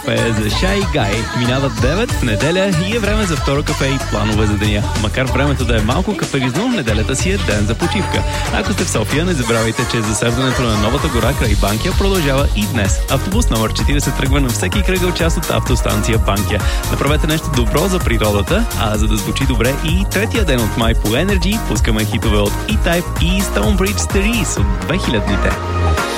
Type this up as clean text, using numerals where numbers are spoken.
За Шай Гай минават 9 в неделя и е време за второ кафе и планове за деня. Макар времето да е малко кафелизно, неделята си е ден за почивка. Ако сте в София, не забравяйте, че засаждането на новата гора край Банкя продължава и днес. Автобус номер 40 тръгва на всеки кръгъл част от автостанция Банкя. Направете нещо добро за природата, а за да звучи добре и третия ден от май по Energy пускаме хитове от E-Type и Stonebridge Series от 2000-те.